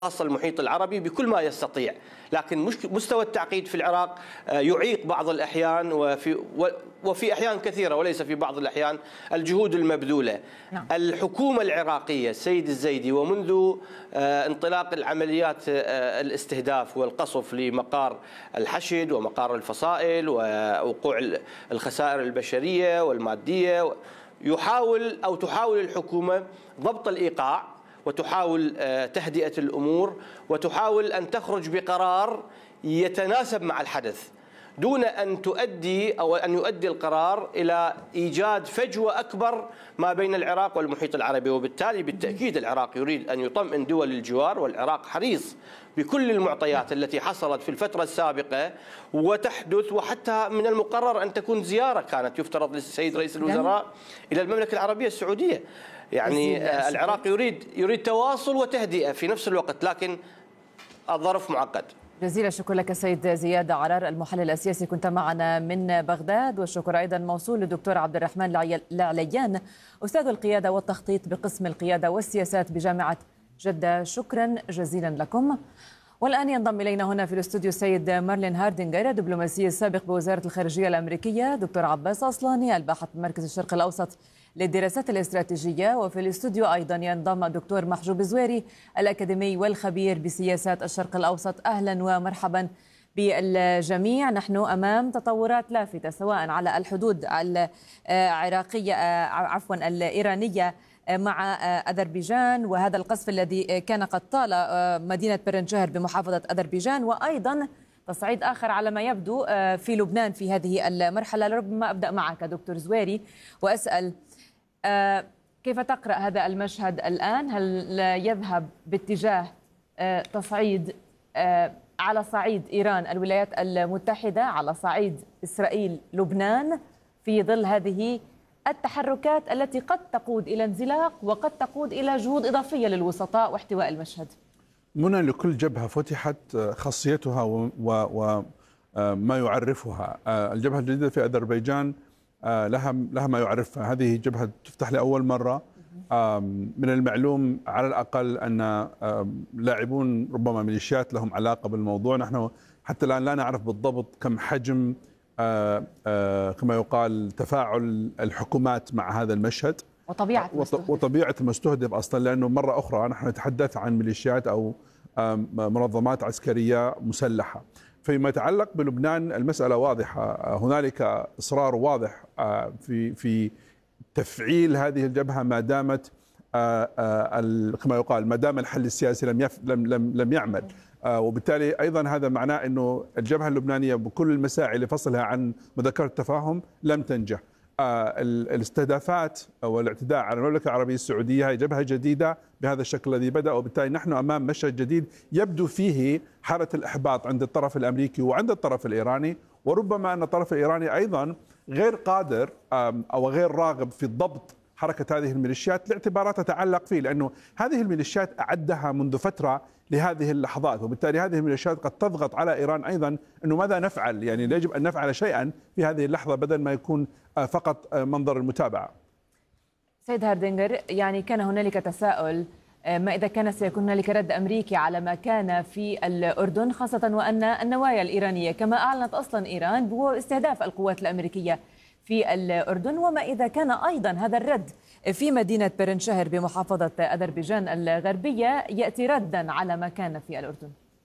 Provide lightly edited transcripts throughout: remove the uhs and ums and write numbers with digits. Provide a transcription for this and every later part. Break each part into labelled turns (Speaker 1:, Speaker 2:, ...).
Speaker 1: خاصة المحيط العربي بكل ما يستطيع، لكن مستوى التعقيد في العراق يعيق بعض الأحيان وفي أحيان كثيرة وليس في بعض الأحيان الجهود المبذولة. نعم. الحكومة العراقية السيد الزيدي ومنذ انطلاق العمليات الاستهداف والقصف لمقار الحشد ومقار الفصائل ووقوع الخسائر البشرية والمادية تحاول الحكومة ضبط الإيقاع وتحاول تهدئة الأمور وتحاول أن تخرج بقرار يتناسب مع الحدث دون أن يؤدي القرار إلى إيجاد فجوة أكبر ما بين العراق والمحيط العربي. وبالتالي بالتأكيد العراق يريد أن يطمئن دول الجوار، والعراق حريص بكل المعطيات التي حصلت في الفترة السابقة وتحدث، وحتى من المقرر أن تكون زيارة كانت يفترض للسيد رئيس الوزراء إلى المملكة العربية السعودية. يعني العراق يريد تواصل وتهدئة في نفس الوقت، لكن الظرف معقد.
Speaker 2: جزيل الشكر لك سيد زياد عرار المحلل السياسي، كنت معنا من بغداد. والشكر أيضا موصول للدكتور عبد الرحمن العليان أستاذ القيادة والتخطيط بقسم القيادة والسياسات بجامعة جدة. شكرا جزيلا لكم. والآن ينضم إلينا هنا في الاستوديو السيد مارلين هاردينغر الدبلوماسي السابق بوزارة الخارجية الأمريكية، دكتور عباس أصلاني الباحث بمركز الشرق الأوسط للدراسات الاستراتيجية، وفي الاستوديو أيضا ينضم الدكتور محجوب زويري الأكاديمي والخبير بسياسات الشرق الأوسط. أهلا ومرحبا بالجميع. نحن أمام تطورات لافتة سواء على الحدود العراقية الإيرانية مع أذربيجان، وهذا القصف الذي كان قد طال مدينة برنجهر بمحافظة أذربيجان، وأيضا تصعيد آخر على ما يبدو في لبنان في هذه المرحلة. ربما أبدأ معك دكتور زويري وأسأل كيف تقرأ هذا المشهد الآن؟ هل يذهب باتجاه تصعيد على صعيد إيران الولايات المتحدة، على صعيد إسرائيل لبنان، في ظل هذه التحركات التي قد تقود إلى انزلاق وقد تقود إلى جهود إضافية للوسطاء واحتواء المشهد؟
Speaker 3: منى، لكل جبهة فتحت خاصيتها وما يعرفها. الجبهة الجديدة في أذربيجان لها ما يعرفها. هذه جبهة تفتح لأول مرة. من المعلوم على الأقل أن لاعبون ربما ميليشيات لهم علاقة بالموضوع. نحن حتى الآن لا نعرف بالضبط كم حجم كما يقال تفاعل الحكومات مع هذا المشهد وطبيعة المستهدف أصلا، لأنه مرة أخرى نحن نتحدث عن ميليشيات أو منظمات عسكرية مسلحة. فيما يتعلق بلبنان المسألة واضحة، هنالك إصرار واضح في تفعيل هذه الجبهة ما دامت كما يقال ما دام الحل السياسي لم يعمل. وبالتالي أيضا هذا معناه أنه الجبهة اللبنانية بكل المساعي لفصلها عن مذكرة التفاهم لم تنجح. الاستهدافات والاعتداء على المملكة العربية السعودية هي جبهة جديدة بهذا الشكل الذي بدأ، وبالتالي نحن أمام مشهد جديد يبدو فيه حالة الإحباط عند الطرف الأمريكي وعند الطرف الإيراني، وربما أن الطرف الإيراني أيضا غير قادر أو غير راغب في ضبط حركة هذه الميليشيات لاعتبارات تتعلق فيه، لأنه هذه الميليشيات أعدها منذ فترة لهذه اللحظات، وبالتالي هذه الميليشيات قد تضغط على إيران أيضا أنه ماذا نفعل، يعني يجب أن نفعل شيئا في هذه اللحظة بدل ما يكون فقط منظر المتابعة.
Speaker 2: سيد هاردينغر، يعني كان هنالك تساؤل ما إذا كان سيكون هنالك رد أمريكي على ما كان في الأردن، خاصة وأن النوايا الإيرانية كما أعلنت أصلا إيران هو استهداف القوات الأمريكية في الأردن، وما إذا كان أيضا هذا الرد في مدينة برنشهر بمحافظة أذربيجان الغربية يأتي ردا على ما كان في الأردن.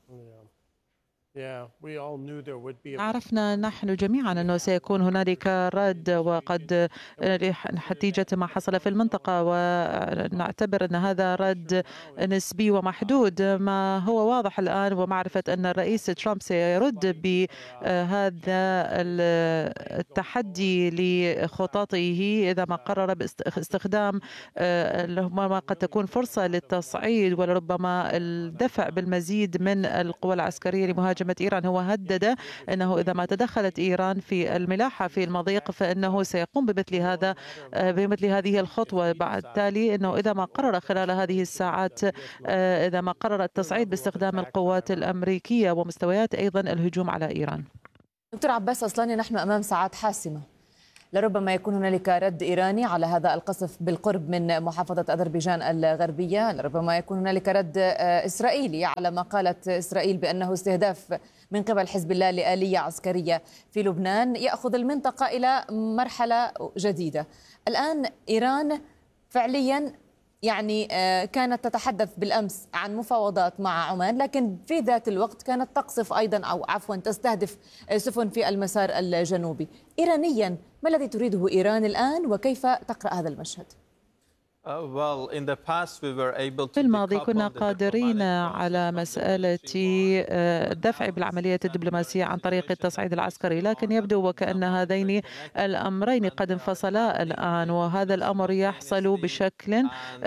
Speaker 4: عرفنا نحن جميعا أنه سيكون هنالك رد، وقد نتيجة ما حصل في المنطقة، ونعتبر أن هذا رد نسبي ومحدود. ما هو واضح الآن ومعرفة أن الرئيس ترامب سيرد بهذا التحدي لخططه إذا ما قرر باستخدام ما قد تكون فرصة للتصعيد ولربما الدفع بالمزيد من القوى العسكرية لمهاجمة إيران. هو هدد أنه إذا ما تدخلت إيران في الملاحة في المضيق فإنه سيقوم بمثل هذه الخطوة. بعد تالي أنه إذا ما قرر خلال هذه الساعات إذا ما قرر التصعيد باستخدام القوات الأمريكية ومستويات أيضا الهجوم على إيران.
Speaker 2: دكتور عباس أصلاني، نحن أمام ساعات حاسمة. لربما يكون هنالك رد إيراني على هذا القصف بالقرب من محافظة أذربيجان الغربية، لربما يكون هنالك رد إسرائيلي على ما قالت إسرائيل بأنه استهداف من قبل حزب الله لآلية عسكرية في لبنان يأخذ المنطقة إلى مرحلة جديدة. الآن إيران فعليا يعني كانت تتحدث بالأمس عن مفاوضات مع عمان، لكن في ذات الوقت كانت تقصف أيضا أو عفوا تستهدف سفن في المسار الجنوبي. إيرانيا ما الذي تريده إيران الآن وكيف تقرأ هذا المشهد؟
Speaker 4: في الماضي كنا قادرين على مسألة الدفع بالعملية الدبلوماسية عن طريق التصعيد العسكري، لكن يبدو وكأن هذين الأمرين قد انفصلا الآن، وهذا الأمر يحصل بشكل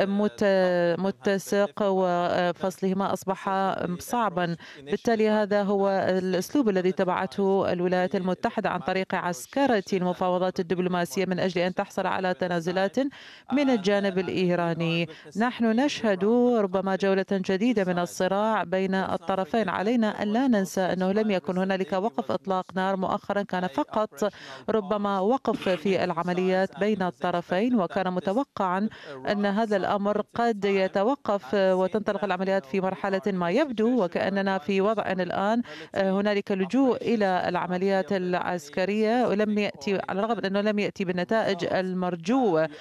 Speaker 4: متسق وفصلهما أصبح صعبا. بالتالي هذا هو الأسلوب الذي تبعته الولايات المتحدة عن طريق عسكرة المفاوضات الدبلوماسية من أجل أن تحصل على تنازلات من الجانب الإيراني. نحن نشهد ربما جولة جديدة من الصراع بين الطرفين. علينا أن لا ننسى أنه لم يكن هنالك وقف إطلاق نار مؤخرا، كان فقط ربما وقف في العمليات بين الطرفين، وكان متوقعا أن هذا الأمر قد يتوقف وتنطلق العمليات في مرحلة ما. يبدو وكأننا في وضع الآن هنالك لجوء إلى العمليات العسكرية، ولم يأتي على الرغم من أنه لم يأتي بالنتائج المرجوة،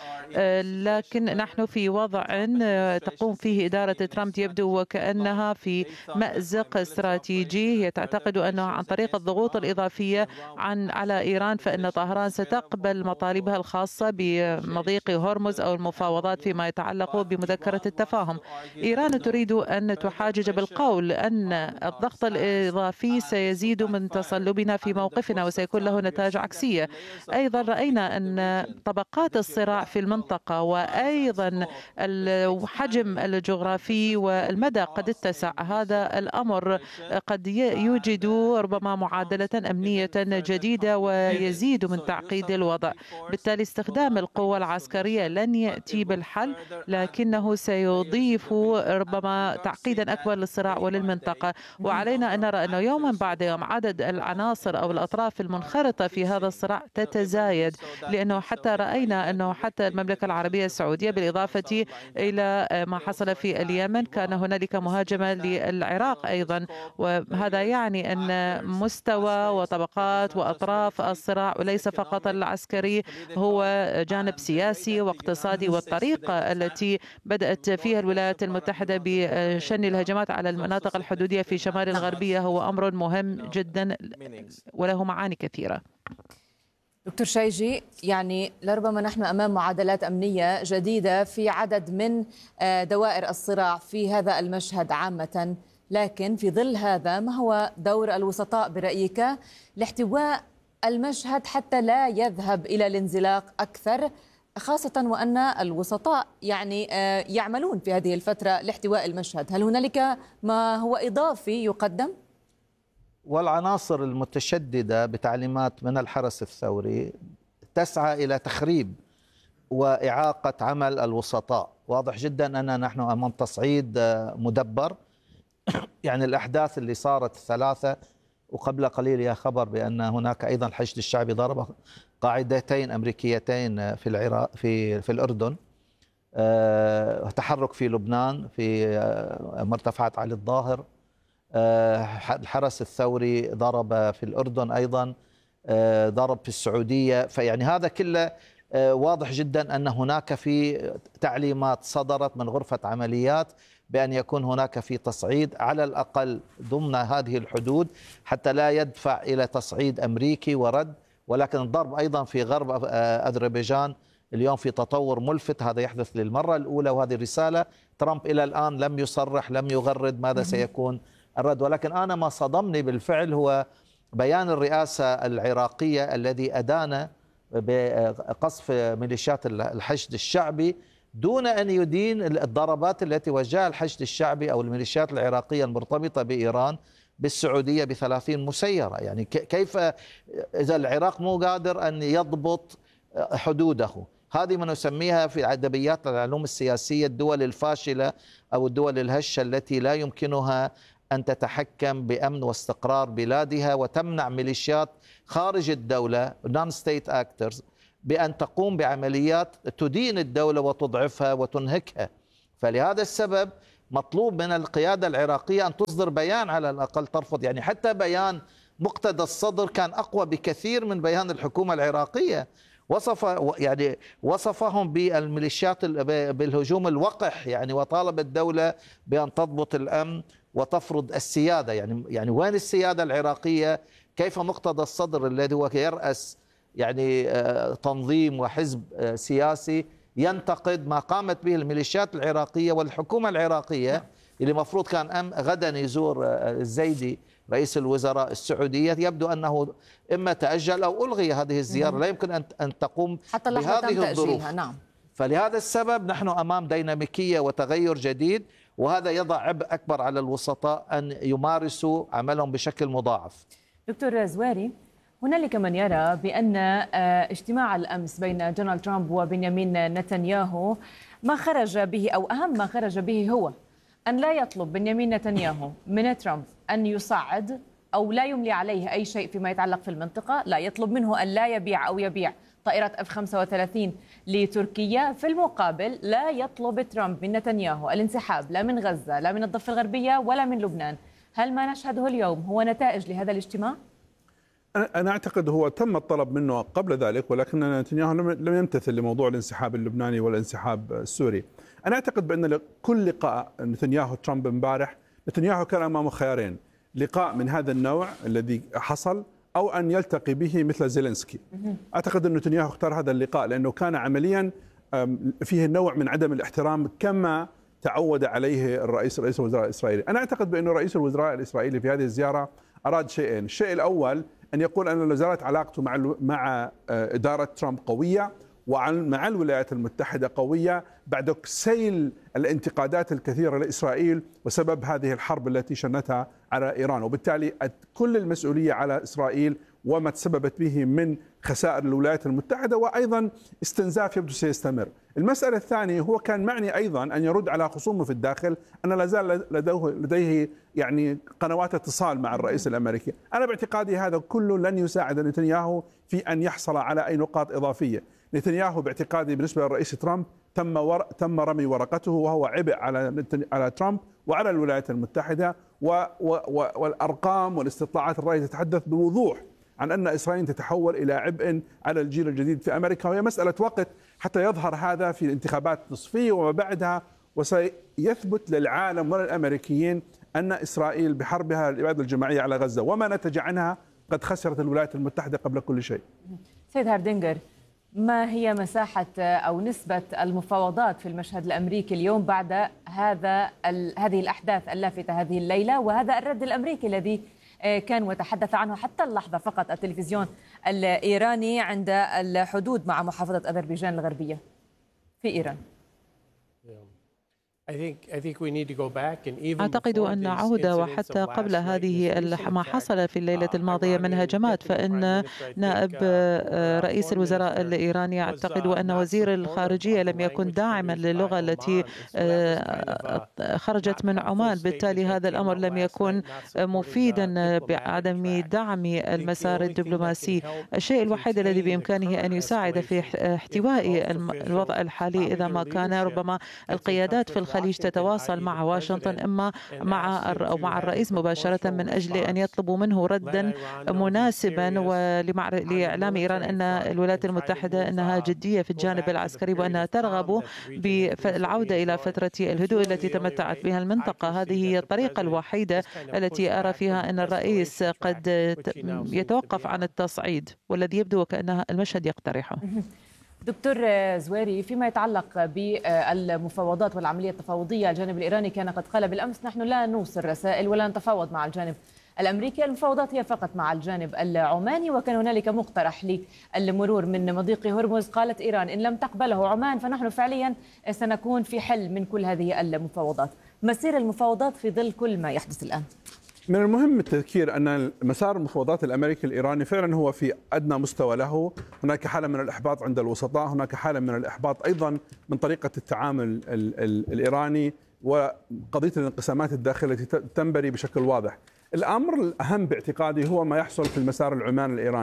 Speaker 4: لكن نحن في وضع تقوم فيه إدارة ترامب يبدو وكأنها في مأزق استراتيجي. هي تعتقد أنه عن طريق الضغوط الإضافية على إيران فإن طهران ستقبل مطالبها الخاصة بمضيق هرمز أو المفاوضات فيما يتعلق بمذكرة التفاهم. إيران تريد أن تحاجج بالقول أن الضغط الإضافي سيزيد من تصلبنا في موقفنا وسيكون له نتائج عكسية. أيضا رأينا أن طبقات الصراع في المنطقة وأيضا الحجم الجغرافي والمدى قد اتسع. هذا الأمر قد يوجد ربما معادلة أمنية جديدة ويزيد من تعقيد الوضع. بالتالي استخدام القوة العسكرية لن يأتي بالحل، لكنه سيضيف ربما تعقيدا أكبر للصراع وللمنطقة. وعلينا أن نرى أنه يوما بعد يوم عدد العناصر أو الأطراف المنخرطة في هذا الصراع تتزايد، لأنه حتى رأينا أنه حتى المملكة العربية السعودية بالإضافة إلى ما حصل في اليمن كان هنالك مهاجمة للعراق أيضا. وهذا يعني أن مستوى وطبقات وأطراف الصراع وليس فقط العسكري هو جانب سياسي واقتصادي، والطريقة التي بدأت فيها الولايات المتحدة بشن الهجمات على المناطق الحدودية في شمال الغربية هو أمر مهم جدا وله معاني كثيرة.
Speaker 2: دكتور شايجي، يعني لربما نحن أمام معادلات أمنية جديدة في عدد من دوائر الصراع في هذا المشهد عامة، لكن في ظل هذا ما هو دور الوسطاء برأيك لاحتواء المشهد حتى لا يذهب إلى الانزلاق أكثر، خاصة وأن الوسطاء يعني يعملون في هذه الفترة لاحتواء المشهد؟ هل هنالك ما هو إضافي يقدم؟
Speaker 5: والعناصر المتشددة بتعليمات من الحرس الثوري تسعى إلى تخريب وإعاقة عمل الوسطاء. واضح جدا أننا نحن أمام تصعيد مدبر. يعني الأحداث اللي صارت الثلاثة، وقبل قليل يا خبر بأن هناك أيضا الحشد الشعبي ضرب قاعدتين أمريكيتين في العراق في الأردن، تحرك في لبنان في مرتفعات علي الظاهر، الحرس الثوري ضرب في الأردن أيضا، ضرب في السعودية. فيعني هذا كله واضح جدا أن هناك في تعليمات صدرت من غرفة عمليات بأن يكون هناك في تصعيد على الأقل ضمن هذه الحدود حتى لا يدفع إلى تصعيد أمريكي ورد. ولكن الضرب أيضا في غرب أذربيجان اليوم في تطور ملفت، هذا يحدث للمرة الأولى، وهذه الرسالة ترامب إلى الآن لم يصرح لم يغرد ماذا سيكون الرد. ولكن أنا ما صدمني بالفعل هو بيان الرئاسة العراقية الذي أدان بقصف ميليشيات الحشد الشعبي دون أن يدين الضربات التي وجهها الحشد الشعبي أو الميليشيات العراقية المرتبطة بإيران بالسعودية ب30 مسيرة. يعني كيف إذا العراق مو قادر أن يضبط حدوده؟ هذه ما نسميها في أدبيات العلوم السياسية الدول الفاشلة أو الدول الهشة التي لا يمكنها أن تتحكم بأمن واستقرار بلادها وتمنع ميليشيات خارج الدولة non state actors بأن تقوم بعمليات تدين الدولة وتضعفها وتنهكها. فلهذا السبب مطلوب من القيادة العراقية أن تصدر بيان على الأقل ترفض، يعني حتى بيان مقتدى الصدر كان أقوى بكثير من بيان الحكومة العراقية. وصفهم بالميليشيات بالهجوم الوقح، يعني وطالب الدولة بأن تضبط الأمن وتفرض السيادة. يعني وين السيادة العراقية؟ كيف مقتدى الصدر الذي هو يرأس يعني تنظيم وحزب سياسي ينتقد ما قامت به الميليشيات العراقية والحكومة العراقية، اللي مفروض كان غدا يزور الزيدي رئيس الوزراء السعودية. يبدو أنه إما تأجل أو ألغي هذه الزيارة، لا يمكن أن تقوم
Speaker 2: حتى
Speaker 5: بهذه الظروف.
Speaker 2: نعم.
Speaker 5: فلهذا السبب نحن أمام ديناميكية وتغير جديد، وهذا يضع عبء أكبر على الوسطاء أن يمارسوا عملهم بشكل مضاعف.
Speaker 2: دكتور زواري، هنالك من يرى بأن اجتماع الأمس بين دونالد ترامب وبنيامين نتنياهو ما خرج به أو أهم ما خرج به هو أن لا يطلب بنيامين نتنياهو من ترامب أن يصعد أو لا يملي عليه أي شيء فيما يتعلق في المنطقة، لا يطلب منه أن لا يبيع أو يبيع طائرة F-35 لتركيا. في المقابل لا يطلب ترامب من نتنياهو الانسحاب لا من غزة لا من الضفة الغربية ولا من لبنان. هل ما نشهده اليوم هو نتائج لهذا الاجتماع؟
Speaker 3: أنا أعتقد هو تم الطلب منه قبل ذلك، ولكن نتنياهو لم يمتثل لموضوع الانسحاب اللبناني والانسحاب السوري. أنا أعتقد بأن كل لقاء نتنياهو ترامب امبارح، نتنياهو كان أمامه خيارين: لقاء من هذا النوع الذي حصل، أو أن يلتقي به مثل زيلينسكي. أعتقد أن نتنياهو اختار هذا اللقاء لأنه كان عمليا فيه نوع من عدم الاحترام كما تعود عليه رئيس الوزراء الإسرائيلي. أنا أعتقد بأن رئيس الوزراء الإسرائيلي في هذه الزيارة أراد شيئين. الشيء الأول أن يقول أن لا زالت علاقته مع إدارة ترامب قوية ومع الولايات المتحدة قوية بعد سيل الانتقادات الكثيرة لإسرائيل وسبب هذه الحرب التي شنتها على إيران، وبالتالي كل المسؤولية على إسرائيل وما تسببت به من خسائر الولايات المتحدة، وأيضا استنزاف يبدو سيستمر. المسألة الثانية، هو كان معني أيضا أن يرد على خصومه في الداخل أن لا زال لديه يعني قنوات اتصال مع الرئيس الأمريكي. أنا باعتقادي هذا كله لن يساعد نتنياهو في أن يحصل على أي نقاط إضافية. نتنياهو باعتقادي بالنسبة للرئيس ترامب تم رمي ورقته، وهو عبء على ترامب وعلى الولايات المتحدة، والأرقام والاستطلاعات الرأي تتحدث بوضوح عن أن إسرائيل تتحول إلى عبء على الجيل الجديد في أمريكا، وهي مسألة وقت حتى يظهر هذا في الانتخابات النصفية وما بعدها، وسيثبت للعالم وللأمريكيين أن إسرائيل بحربها الإبادة الجماعية على غزة وما نتج عنها قد خسرت الولايات المتحدة قبل كل شيء.
Speaker 2: سيد هاردينجر، ما هي مساحة أو نسبة المفاوضات في المشهد الأمريكي اليوم بعد هذه الأحداث اللافتة هذه الليلة وهذا الرد الأمريكي الذي كان وتحدث عنه حتى اللحظة فقط التلفزيون الإيراني عند الحدود مع محافظة أذربيجان الغربية في إيران؟
Speaker 4: أعتقد أن نعود وحتى قبل هذه ما حصل في الليلة الماضية من هجمات، فإن نائب رئيس الوزراء الإيراني يعتقد أن وزير الخارجية لم يكن داعما للغة التي خرجت من عمان، بالتالي هذا الأمر لم يكن مفيدا بعدم دعم المسار الدبلوماسي. الشيء الوحيد الذي بإمكانه أن يساعد في احتواء الوضع الحالي إذا ما كان ربما القيادات في الخليج تتواصل مع واشنطن إما مع الرئيس مباشرة من أجل أن يطلبوا منه ردا مناسبا ولإعلام إيران أن الولايات المتحدة أنها جدية في الجانب العسكري وأنها ترغب بالعودة إلى فترة الهدوء التي تمتعت بها المنطقة. هذه هي الطريقة الوحيدة التي أرى فيها أن الرئيس قد يتوقف عن التصعيد، والذي يبدو وكأن المشهد يقترحه.
Speaker 2: دكتور زواري، فيما يتعلق بالمفاوضات والعملية التفاوضية، الجانب الإيراني كان قد قال بالأمس نحن لا نوصل رسائل ولا نتفاوض مع الجانب الأمريكي، المفاوضات هي فقط مع الجانب العماني، وكان هنالك مقترح للمرور من مضيق هرمز. قالت إيران إن لم تقبله عمان فنحن فعليا سنكون في حل من كل هذه المفاوضات. مسير المفاوضات في ظل كل ما يحدث الآن؟
Speaker 3: من المهم التذكير أن مسار المفاوضات الأمريكي الإيراني فعلا هو في أدنى مستوى له. هناك حالة من الإحباط عند الوسطاء، هناك حالة من الإحباط أيضا من طريقة التعامل الإيراني وقضية الانقسامات الداخلية التي تنبري بشكل واضح. الأمر الأهم باعتقادي هو ما يحصل في المسار العماني الإيراني.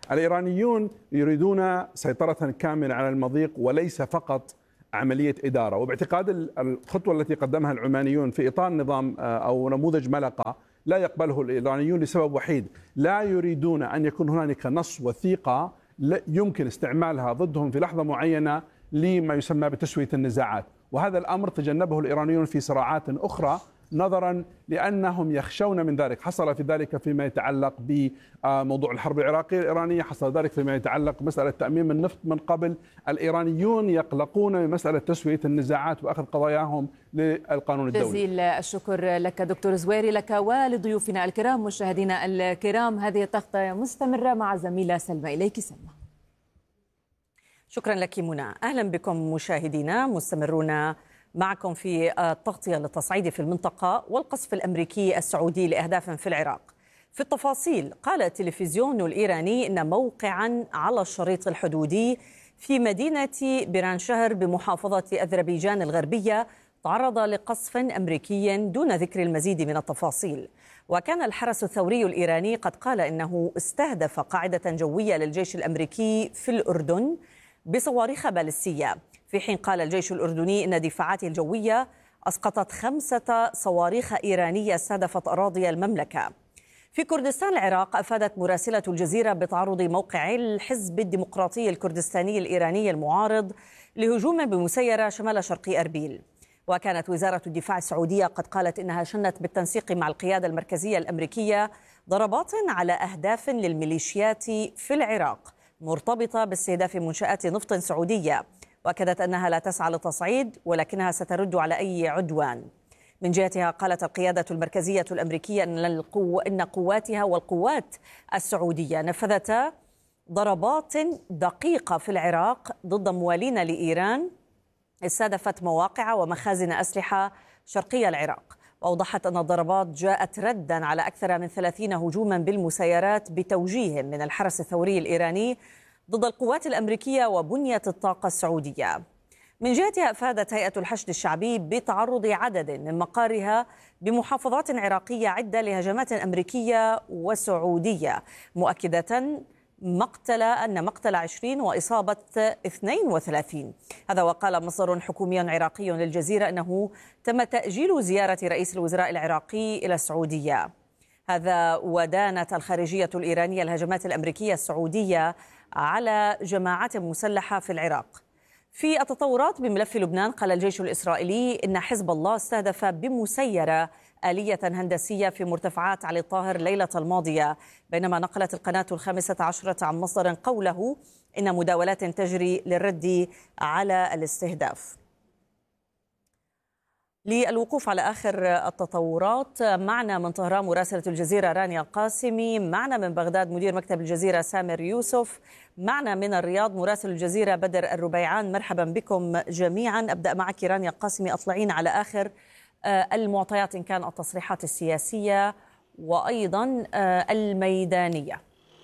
Speaker 3: الإيرانيون يريدون سيطرة كاملة على المضيق وليس فقط عملية إدارة. وباعتقاد الخطوة التي قدمها العمانيون في إطار نظام أو نموذج ملقا لا يقبله الإيرانيون لسبب وحيد: لا يريدون أن يكون هنالك نص وثيقة يمكن استعمالها ضدهم في لحظة معينة لما يسمى بتسوية النزاعات. وهذا الأمر تجنبه الإيرانيون في صراعات أخرى نظرا لأنهم يخشون من ذلك. حصل في ذلك فيما يتعلق بموضوع الحرب العراقية الإيرانية، حصل ذلك فيما يتعلق بمسألة تأميم النفط من قبل. الإيرانيون يقلقون من مسألة تسوية النزاعات وأخذ قضاياهم للقانون الدولي.
Speaker 2: جزيل الشكر لك دكتور زويري، لك ولضيوفنا الكرام. مشاهدينا الكرام، هذه التغطية مستمرة مع زميلة سلمى. إليك سلمى.
Speaker 6: شكرا لك منى. أهلا بكم مشاهدينا، مستمرون معكم في التغطية للتصعيد في المنطقة والقصف الأمريكي السعودي لأهداف في العراق. في التفاصيل، قال التلفزيون الإيراني إن موقعا على الشريط الحدودي في مدينة بيرانشهر بمحافظة أذربيجان الغربية تعرض لقصف أمريكي دون ذكر المزيد من التفاصيل. وكان الحرس الثوري الإيراني قد قال إنه استهدف قاعدة جوية للجيش الأمريكي في الأردن بصواريخ باليستية، في حين قال الجيش الأردني إن دفاعاته الجوية أسقطت 5 صواريخ إيرانية استهدفت أراضي المملكة. في كردستان العراق، أفادت مراسلة الجزيرة بتعرض موقع الحزب الديمقراطي الكردستاني الإيراني المعارض لهجوم بمسيرة شمال شرقي أربيل. وكانت وزارة الدفاع السعودية قد قالت إنها شنت بالتنسيق مع القيادة المركزية الأمريكية ضربات على أهداف للميليشيات في العراق مرتبطة باستهداف منشآت نفط سعودية، وأكدت أنها لا تسعى للتصعيد ولكنها سترد على أي عدوان. من جهتها، قالت القيادة المركزية الأمريكية إن قواتها والقوات السعودية نفذتا ضربات دقيقة في العراق ضد موالين لإيران استهدفت مواقع ومخازن أسلحة شرقي العراق. وأوضحت أن الضربات جاءت ردا على أكثر من 30 هجوما بالمسيرات بتوجيه من الحرس الثوري الإيراني ضد القوات الأمريكية وبنية الطاقة السعودية. من جهتها، أفادت هيئة الحشد الشعبي بتعرض عدد من مقارها بمحافظات عراقية عدة لهجمات أمريكية وسعودية، مؤكدة أن مقتل 20 وإصابة 32. هذا وقال مصدر حكومي عراقي للجزيرة أنه تم تأجيل زيارة رئيس الوزراء العراقي إلى السعودية. هذا ودانت الخارجية الإيرانية الهجمات الأمريكية السعودية على جماعات مسلحة في العراق. في التطورات بملف لبنان، قال الجيش الإسرائيلي إن حزب الله استهدف بمسيرة آلية هندسية في مرتفعات علي الطاهر ليلة الماضية، بينما نقلت القناة 15 عن مصدر قوله إن مداولات تجري للرد على الاستهداف. للوقوف على آخر التطورات، معنا من طهران مراسلة الجزيرة رانيا القاسمي، معنا من بغداد مدير مكتب الجزيرة سامر يوسف، معنا من الرياض مراسل الجزيرة بدر الربيعان. مرحبا بكم جميعا. أبدأ معك رانيا القاسمي، أطلعين على آخر المعطيات إن كان التصريحات السياسية وأيضا الميدانية.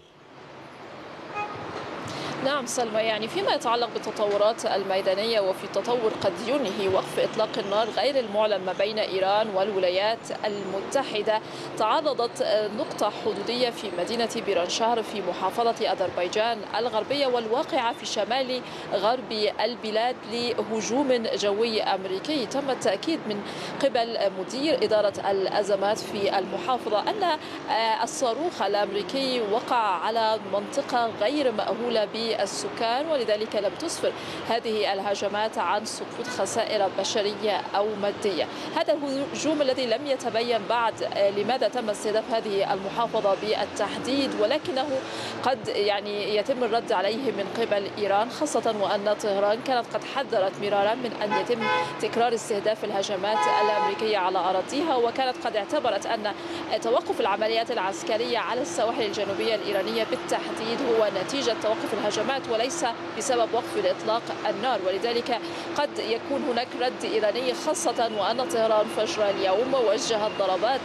Speaker 7: نعم سلمى، يعني فيما يتعلق بالتطورات الميدانية وفي تطور قد ينهي وقف إطلاق النار غير المعلن ما بين إيران والولايات المتحدة، تعرضت نقطة حدودية في مدينة بيرانشهر في محافظة أذربيجان الغربية والواقعة في شمال غرب البلاد لهجوم جوي أمريكي. تم التأكيد من قبل مدير إدارة الأزمات في المحافظة أن الصاروخ الأمريكي وقع على منطقة غير مأهولة السكان، ولذلك لم تسفر هذه الهجمات عن سقوط خسائر بشرية أو مادية. هذا الهجوم الذي لم يتبين بعد لماذا تم استهداف هذه المحافظة بالتحديد، ولكنه قد يعني يتم الرد عليه من قبل إيران، خاصة وأن طهران كانت قد حذرت مرارا من أن يتم تكرار استهداف الهجمات الأمريكية على أراضيها، وكانت قد اعتبرت أن توقف العمليات العسكرية على السواحل الجنوبية الإيرانية بالتحديد هو نتيجة توقف الهجمات الهجمات وليس بسبب وقف الإطلاق النار. ولذلك قد يكون هناك رد إيراني، خاصة وأن طهران فجر اليوم وجهت ضربات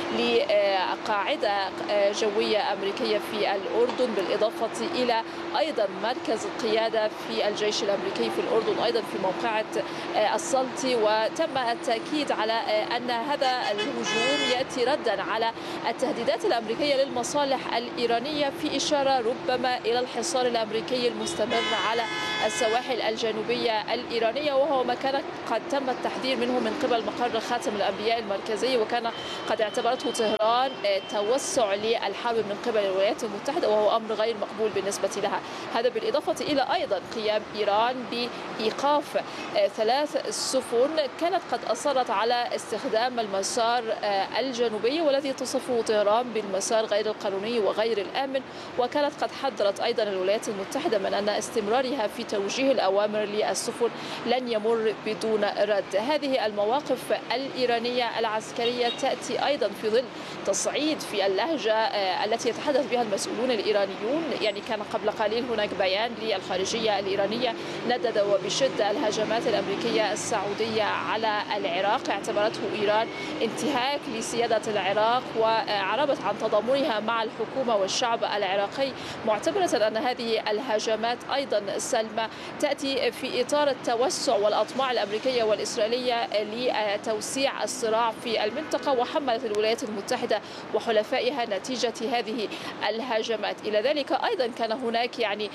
Speaker 7: لقاعدة جوية أمريكية في الأردن، بالإضافة إلى أيضا مركز القيادة في الجيش الأمريكي في الأردن، أيضا في موقعة السلطي. وتم التأكيد على أن هذا الهجوم يأتي ردا على التهديدات الأمريكية للمصالح الإيرانية، في إشارة ربما إلى الحصار الأمريكي المستمر على السواحل الجنوبية الإيرانية، وهو ما كان قد تم التحذير منه من قبل مقر خاتم الأنبياء المركزي، وكان قد اعتبرته طهران توسع للحرب من قبل الولايات المتحدة، وهو أمر غير مقبول بالنسبة لها. هذا بالإضافة إلى أيضا قيام إيران بإيقاف 3 سفن كانت قد أصرت على استخدام المسار الجنوبي، والذي تصفه طهران بالمسار غير القانوني وغير الآمن، وكانت قد حذرت أيضا الولايات المتحدة من أن استمرارها في توجيه الأوامر للسفن لن يمر بدون رد. هذه المواقف الإيرانية العسكرية تأتي أيضا في ظل تصعيد في اللهجة التي يتحدث بها المسؤولون الإيرانيون. يعني كان قبل قليل هناك بيان للخارجية الإيرانية ندد وبشدة الهجمات الأمريكية السعودية على العراق، اعتبرته إيران انتهاك لسيادة العراق، وعربت عن تضامنها مع الحكومة والشعب العراقي، معتبرة أن هذه الهجمات أيضا سلمى تأتي في إطار التوسع والأطماع الأمريكية والإسرائيلية لتوسيع الصراع في المنطقة، وحملت الولايات المتحدة وحلفائها نتيجة هذه الهجمات. إلى ذلك أيضا كان هناك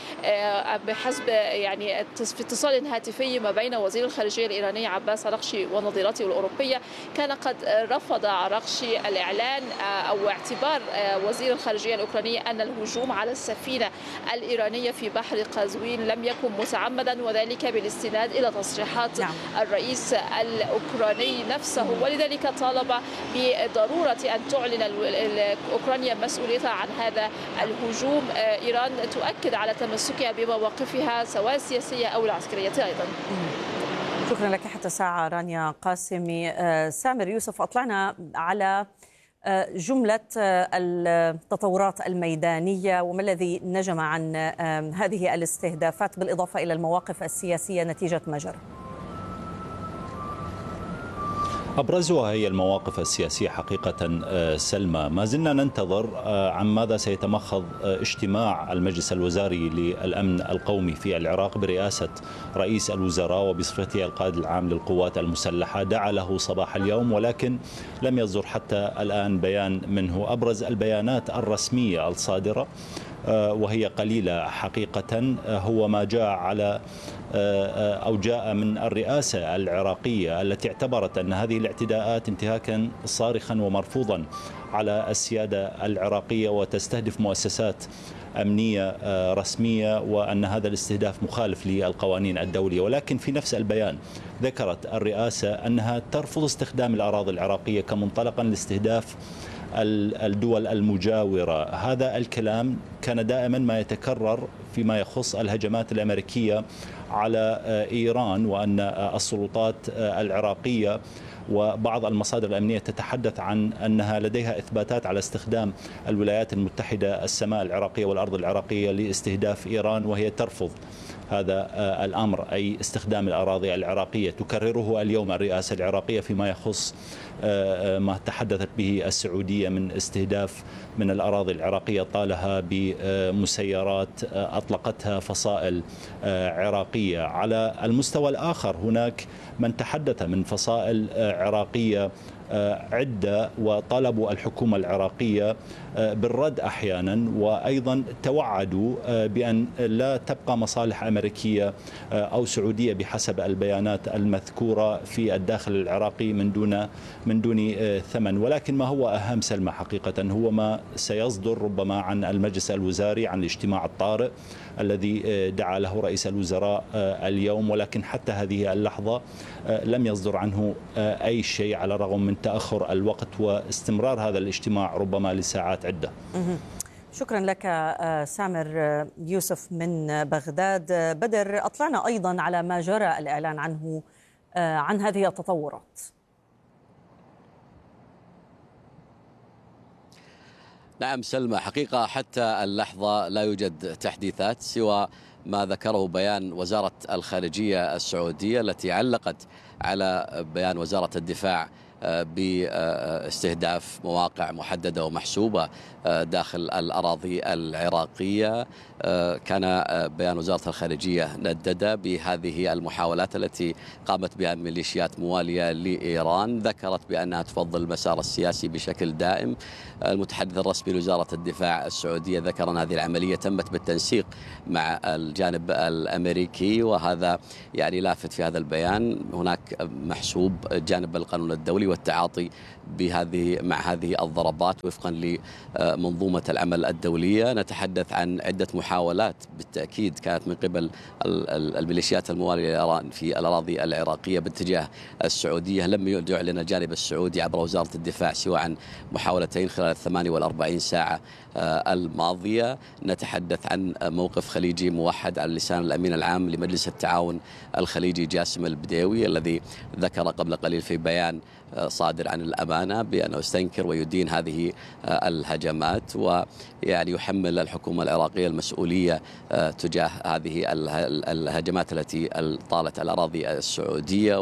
Speaker 7: بحسب في اتصال هاتفي ما بين وزير الخارجية الإيراني عباس عراقشي ونظيرته الأوروبية، كان قد رفض عراقشي الإعلان أو اعتبار وزير الخارجية الأوكراني أن الهجوم على السفينة الإيرانية في بحر قزوين لم يكن متعمدا، وذلك بالاستناد إلى تصريحات الرئيس الأوكراني نفسه. ولذلك طالب بضرورة أن تعلن أوكرانيا مسؤوليتها عن هذا الهجوم. إيران تؤكد على تمسكها بمواقفها سواء السياسية أو العسكرية أيضا.
Speaker 6: شكرا لك حتى ساعة رانيا قاسمي. سامر يوسف، أطلعنا على جملة التطورات الميدانية وما الذي نجم عن هذه الاستهدافات بالإضافة إلى المواقف السياسية نتيجة ما جرى.
Speaker 8: أبرزها هي المواقف السياسية حقيقة سلمى. ما زلنا ننتظر عن ماذا سيتمخض اجتماع المجلس الوزاري للأمن القومي في العراق برئاسة رئيس الوزراء وبصفته القائد العام للقوات المسلحة. دعا له صباح اليوم ولكن لم يصدر حتى الآن بيان منه. أبرز البيانات الرسمية الصادرة وهي قليلة حقيقة هو ما جاء على أو جاء من الرئاسة العراقية التي اعتبرت أن هذه الاعتداءات انتهاكا صارخا ومرفوضا على السيادة العراقية وتستهدف مؤسسات أمنية رسمية، وأن هذا الاستهداف مخالف للقوانين الدولية. ولكن في نفس البيان ذكرت الرئاسة أنها ترفض استخدام الأراضي العراقية كمنطلقا لاستهداف الدول المجاورة. هذا الكلام كان دائما ما يتكرر فيما يخص الهجمات الأمريكية على إيران، وأن السلطات العراقية وبعض المصادر الأمنية تتحدث عن أنها لديها إثباتات على استخدام الولايات المتحدة السماء العراقية والأرض العراقية لاستهداف إيران، وهي ترفض هذا الأمر، أي استخدام الأراضي العراقية. تكرره اليوم الرئاسة العراقية فيما يخص ما تحدثت به السعودية من استهداف من الأراضي العراقية طالها بمسيرات أطلقتها فصائل عراقية. على المستوى الآخر هناك من تحدث من فصائل عراقية عدة وطلبوا الحكومة العراقية بالرد أحيانا، وأيضا توعدوا بأن لا تبقى مصالح أمريكية أو سعودية بحسب البيانات المذكورة في الداخل العراقي من دون ثمن. ولكن ما هو أهم سلمى حقيقة هو ما سيصدر ربما عن المجلس الوزاري، عن الاجتماع الطارئ الذي دعا له رئيس الوزراء اليوم، ولكن حتى هذه اللحظة لم يصدر عنه أي شيء على الرغم من تأخر الوقت واستمرار هذا الاجتماع ربما لساعات عدة.
Speaker 6: شكرا لك سامر يوسف من بغداد. بدر، أطلعنا أيضا على ما جرى الإعلان عنه عن هذه التطورات.
Speaker 9: نعم سلمى، حقيقة حتى اللحظة لا يوجد تحديثات سوى ما ذكره بيان وزارة الخارجية السعودية التي علقت على بيان وزارة الدفاع باستهداف مواقع محددة ومحسوبة داخل الأراضي العراقية. كان بيان وزارة الخارجية ندد بهذه المحاولات التي قامت بها ميليشيات موالية لإيران، ذكرت بأنها تفضل المسار السياسي بشكل دائم. المتحدث الرسمي لوزارة الدفاع السعودية ذكر أن هذه العملية تمت بالتنسيق مع الجانب الأمريكي، وهذا يعني لافت في هذا البيان. هناك محسوب جانب القانون الدولي والتعاطي مع هذه الضربات وفقا لمنظومة العمل الدولية. نتحدث عن عدة محاولات بالتأكيد كانت من قبل الميليشيات الموالية لإيران في الأراضي العراقية باتجاه السعودية. لم يعلن الجانب السعودي عبر وزارة الدفاع سوى عن محاولتين خلال 48 ساعة الماضية. نتحدث عن موقف خليجي موحد على لسان الأمين العام لمجلس التعاون الخليجي جاسم البديوي، الذي ذكر قبل قليل في بيان صادر عن الأمانة بأنه يستنكر ويدين هذه الهجمات، ويعني يحمل الحكومة العراقية المسؤولية تجاه هذه الهجمات التي طالت الأراضي السعودية.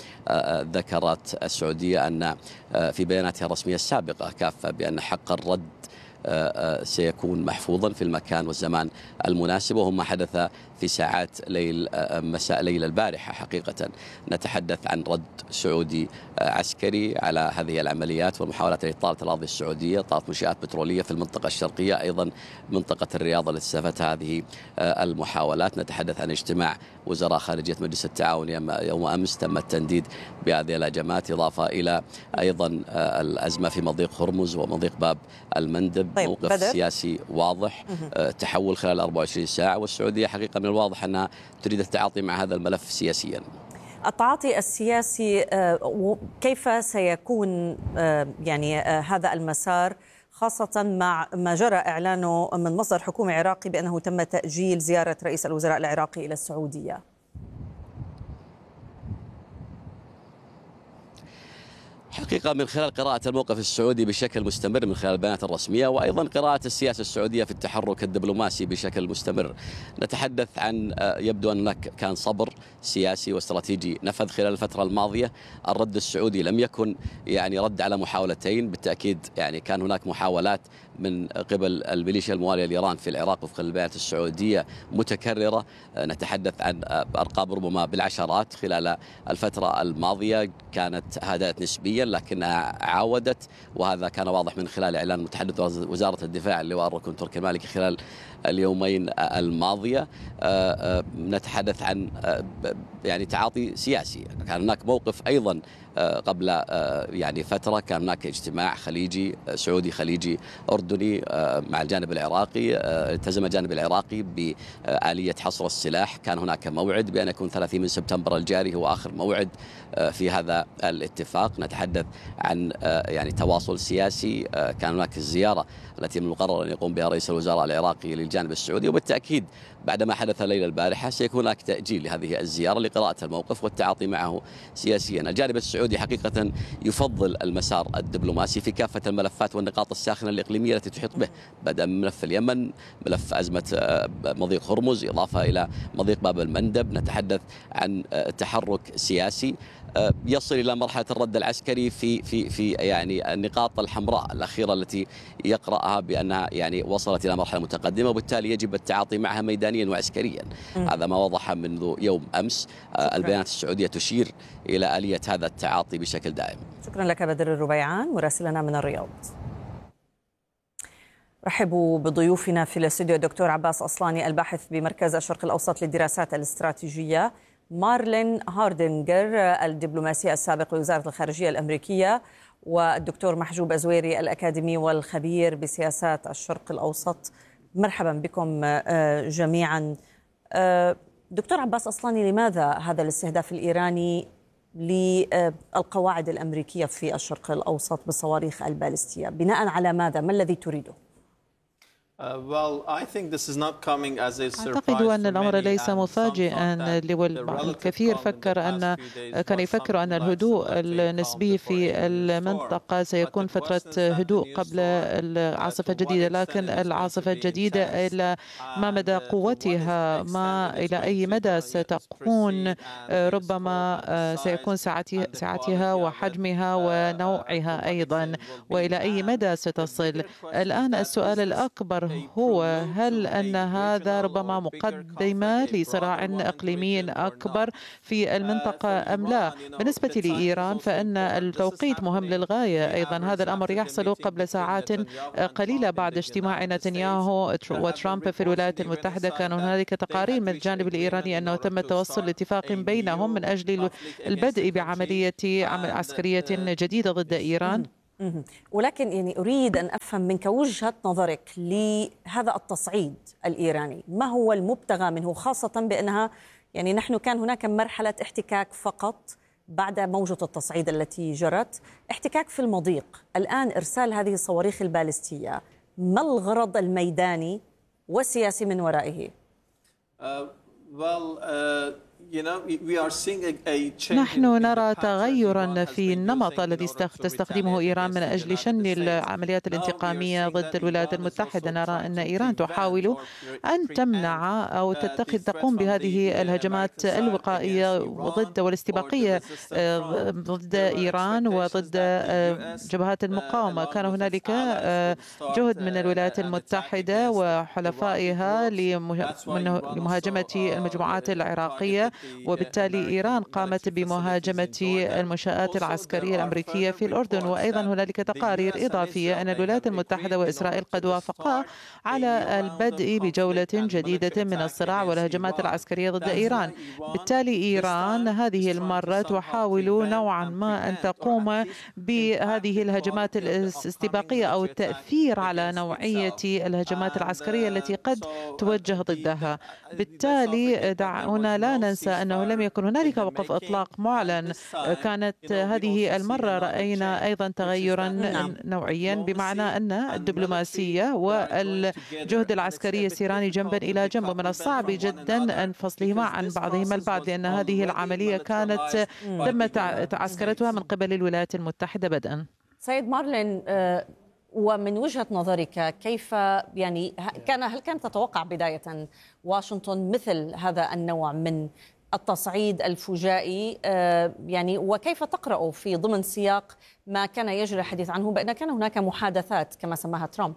Speaker 9: وذكرت السعودية أن في بياناتها الرسمية السابقة كافة بأن حق الرد سيكون محفوظا في المكان والزمان المناسب، وهو ما حدث في ساعات مساء ليلة البارحة. حقيقة نتحدث عن رد سعودي عسكري على هذه العمليات والمحاولات التي طالت الأراضي السعودية، طالت منشآت بترولية في المنطقة الشرقية، أيضا منطقة الرياض التي استهدفتها هذه المحاولات. نتحدث عن اجتماع وزراء خارجية مجلس التعاون يوم أمس تم التنديد بهذه الهجمات، إضافة إلى أيضا الأزمة في مضيق هرمز ومضيق باب المندب.
Speaker 6: طيب
Speaker 9: موقف سياسي واضح، تحول خلال 24 ساعة، والسعودية حقيقة من الواضح أنها تريد التعاطي مع هذا الملف سياسيا.
Speaker 6: التعاطي السياسي كيف سيكون يعني هذا المسار، خاصة مع ما جرى إعلانه من مصدر حكومي عراقي بأنه تم تأجيل زيارة رئيس الوزراء العراقي إلى السعودية؟
Speaker 9: حقيقة من خلال قراءة الموقف السعودي بشكل مستمر من خلال البيانات الرسمية، وأيضا قراءة السياسة السعودية في التحرك الدبلوماسي بشكل مستمر، نتحدث عن يبدو أن هناك كان صبر سياسي واستراتيجي نفذ خلال الفترة الماضية. الرد السعودي لم يكن يعني رد على محاولتين، بالتأكيد يعني كان هناك محاولات من قبل الميليشيا الموالية لإيران في العراق وفق البيانات السعودية متكررة. نتحدث عن أرقام ربما بالعشرات خلال الفترة الماضية، كانت هدأت نسبيا لكنها عاودت، وهذا كان واضح من خلال إعلان متحدث وزارة الدفاع اللواء الركن تركي المالكي خلال اليومين الماضية. نتحدث عن يعني تعاطي سياسي. كان هناك موقف أيضا قبل يعني فترة، كان هناك اجتماع خليجي سعودي خليجي أردني مع الجانب العراقي، التزم الجانب العراقي بآلية حصر السلاح. كان هناك موعد بأن يكون 30 من سبتمبر الجاري هو آخر موعد في هذا الاتفاق. نتحدث عن يعني تواصل سياسي. كان هناك الزيارة التي من المقرر أن يقوم بها رئيس الوزراء العراقي للجانب السعودي، وبالتأكيد بعدما حدث الليلة البارحة سيكون هناك تأجيل لهذه الزيارة لقراءة الموقف والتعاطي معه سياسيا. الجانب السعودي حقيقة يفضل المسار الدبلوماسي في كافة الملفات والنقاط الساخنة الإقليمية التي تحيط به، بدءا من ملف اليمن، ملف أزمة مضيق هرمز، إضافة إلى مضيق باب المندب. نتحدث عن تحرك سياسي يصل إلى مرحلة الرد العسكري في يعني النقاط الحمراء الأخيرة التي يقرأها بأنها يعني وصلت إلى مرحلة متقدمة، وبالتالي يجب التعاطي معها ميدانيا وعسكريا. هذا ما وضح منذ يوم أمس. البيانات السعودية تشير إلى آلية هذا التعاطي بشكل دائم.
Speaker 6: شكرا لك بدر الربيعان مراسلنا من الرياض. رحبوا بضيوفنا في الاستوديو الدكتور عباس أصلاني الباحث بمركز الشرق الأوسط للدراسات الاستراتيجية، مارلين هاردنجر الدبلوماسي السابق لوزارة الخارجية الأمريكية، والدكتور محجوب أزويري الأكاديمي والخبير بسياسات الشرق الأوسط. مرحبا بكم جميعا. دكتور عباس أصلاني، لماذا هذا الاستهداف الإيراني للقواعد الأمريكية في الشرق الأوسط بالصواريخ البالستية؟ بناء على ماذا؟ ما الذي تريده؟
Speaker 4: أعتقد أن الأمر ليس مفاجئا. الكثير كان يفكر أن الهدوء النسبي في المنطقة سيكون فترة هدوء قبل العاصفة الجديدة، لكن العاصفة الجديدة إلى ما مدى قوتها، ما إلى أي مدى ستكون، ربما سيكون سعتها وحجمها ونوعها أيضا، وإلى أي مدى ستصل. الآن السؤال الأكبر هو هل أن هذا ربما مقدمة لصراع إقليمي أكبر في المنطقة أم لا؟ بالنسبة لإيران فإن التوقيت مهم للغاية. أيضا هذا الأمر يحصل قبل ساعات قليلة بعد اجتماع نتنياهو وترامب في الولايات المتحدة. كان هنالك تقارير من الجانب الإيراني أنه تم التوصل لاتفاق بينهم من أجل البدء بعملية عسكرية جديدة ضد إيران.
Speaker 6: ولكن يعني أريد أن أفهم منك وجهة نظرك لهذا التصعيد الإيراني، ما هو المبتغى منه، خاصة بأنها يعني نحن كان هناك مرحلة احتكاك فقط بعد موجة التصعيد التي جرت، احتكاك في المضيق، الآن إرسال هذه الصواريخ البالستية، ما الغرض الميداني والسياسي من ورائه؟
Speaker 4: نحن نرى تغيرا في النمط الذي تستخدمه إيران من أجل شن العمليات الانتقامية ضد الولايات المتحدة. نرى أن إيران تحاول أن تمنع أو تقوم بهذه الهجمات الوقائية ضد والاستباقية ضد إيران وضد جبهات المقاومة. كان هنالك جهد من الولايات المتحدة وحلفائها لمهاجمة المجموعات العراقية، وبالتالي إيران قامت بمهاجمة المنشآت العسكرية الأمريكية في الأردن. وأيضا هنالك تقارير إضافية أن الولايات المتحدة وإسرائيل قد وافقا على البدء بجولة جديدة من الصراع والهجمات العسكرية ضد إيران. بالتالي إيران هذه المرة تحاول نوعا ما أن تقوم بهذه الهجمات الاستباقية أو التأثير على نوعية الهجمات العسكرية التي قد توجه ضدها. بالتالي دعونا لا ننسى أنه لم يكن هنالك وقف إطلاق معلن. كانت هذه المرة رأينا أيضا تغيرا نوعيا، بمعنى أن الدبلوماسية والجهد العسكري يسيران جنبا إلى جنب. ومن الصعب جدا أن فصلهما عن بعضهما البعض، لأن هذه العملية كانت تم تعسكرتها من قبل الولايات المتحدة بدءا.
Speaker 6: سيد مارلين، ومن وجهة نظرك كيف يعني هل كانت تتوقع بداية واشنطن مثل هذا النوع من التصعيد الفجائي، يعني وكيف تقرأ في ضمن سياق ما كان يجري الحديث عنه بأن كان هناك محادثات كما سماها ترامب؟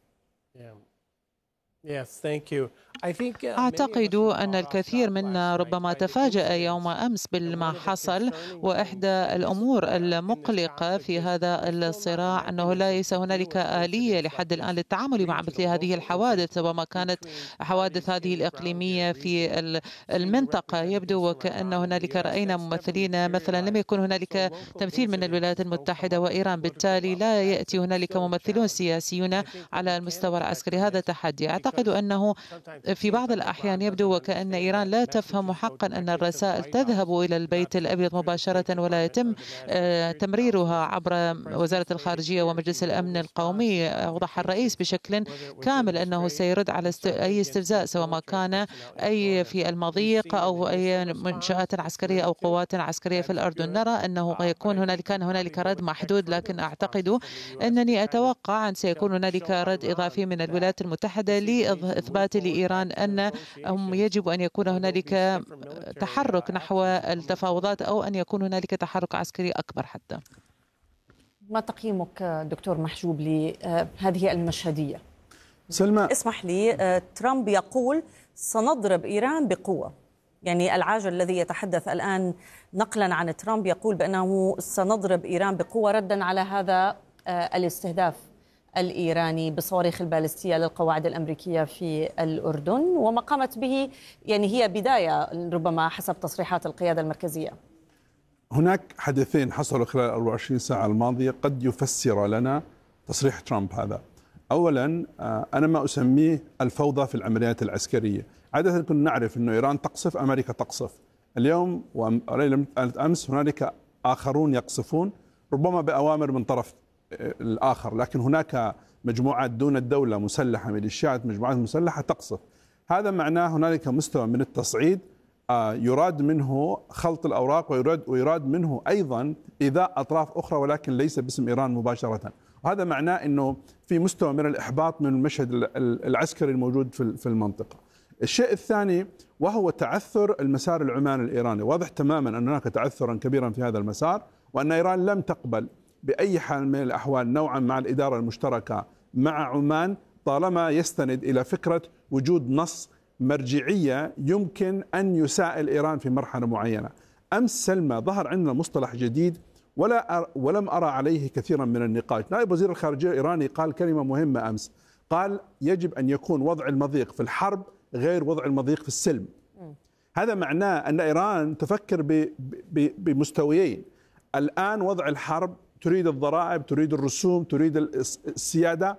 Speaker 4: أعتقد أن الكثير منا ربما تفاجأ يوم أمس بما حصل، وإحدى الأمور المقلقة في هذا الصراع أنه ليس هنالك آلية لحد الآن للتعامل مع مثل هذه الحوادث، وما كانت حوادث هذه الإقليمية في المنطقة. يبدو وكأن هنالك رأينا ممثلين، مثلا لم يكن هنالك تمثيل من الولايات المتحدة وإيران، بالتالي لا يأتي هنالك ممثلون سياسيون على المستوى العسكري. هذا تحدي. أعتقد أنه في بعض الأحيان يبدو وكأن إيران لا تفهم حقا أن الرسائل تذهب إلى البيت الأبيض مباشرة ولا يتم تمريرها عبر وزارة الخارجية ومجلس الأمن القومي. أوضح الرئيس بشكل كامل أنه سيرد على أي استفزاء، سواء ما كان أي في المضيق أو أي منشآت عسكرية أو قوات عسكرية في الأردن. نرى أنه كان هنالك رد محدود، لكن أعتقد أنني أتوقع أن سيكون هنالك رد إضافي من الولايات المتحدة لإثبات لإيران أنهم يجب أن يكون هنالك تحرك نحو التفاوضات، أو أن يكون هنالك تحرك عسكري أكبر حتى.
Speaker 6: ما تقييمك دكتور محجوب لهذه المشهدية؟
Speaker 3: سلمى،
Speaker 6: اسمح لي، ترامب يقول سنضرب إيران بقوة، يعني العاجل الذي يتحدث الآن نقلا عن ترامب يقول بأنه سنضرب إيران بقوة ردا على هذا الاستهداف الإيراني بالصواريخ البالستية للقواعد الأمريكية في الأردن، وما قامت به يعني هي بداية ربما حسب تصريحات القيادة المركزية.
Speaker 3: هناك حدثين حصلوا خلال 24 ساعة الماضية قد يفسر لنا تصريح ترامب هذا. أولا، أنا ما أسميه الفوضى في العمليات العسكرية. عادة كنا نعرف أن إيران تقصف، أمريكا تقصف. اليوم وأمس هنالك آخرون يقصفون، ربما بأوامر من طرف الآخر، لكن هناك مجموعات دون الدولة مسلحة، ميليشيات، مجموعات مسلحة تقصف. هذا معناه هنالك مستوى من التصعيد يراد منه خلط الأوراق، ويراد منه أيضا إيذاء أطراف أخرى ولكن ليس باسم إيران مباشرة. وهذا معناه أنه في مستوى من الإحباط من المشهد العسكري الموجود في المنطقة. الشيء الثاني وهو تعثر المسار العماني الإيراني. واضح تماما أن هناك تعثرا كبيرا في هذا المسار، وأن إيران لم تقبل بأي حال من الأحوال نوعا مع الإدارة المشتركة مع عمان طالما يستند إلى فكرة وجود نص مرجعية يمكن أن يسائل إيران في مرحلة معينة. أمس سلمى ظهر عندنا مصطلح جديد ولم أرى عليه كثيرا من النقاش. نائب وزير الخارجية الإيراني قال كلمة مهمة أمس، قال يجب أن يكون وضع المضيق في الحرب غير وضع المضيق في السلم. هذا معناه أن إيران تفكر بمستويين. الآن وضع الحرب تريد الضرائب، تريد الرسوم، تريد السيادة،